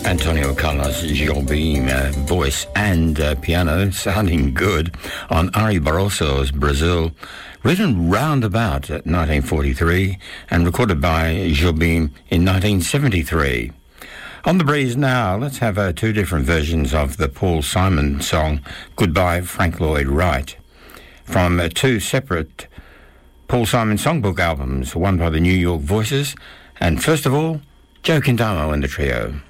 Antonio Carlos Jobim, voice and piano, sounding good on Ari Barroso's Brazil, written round about 1943 and recorded by Jobim in 1973. On the breeze now, let's have two different versions of the Paul Simon song, Goodbye Frank Lloyd Wright, from two separate Paul Simon songbook albums, one by the New York Voices, and first of all, Joe Quintana and the Trio.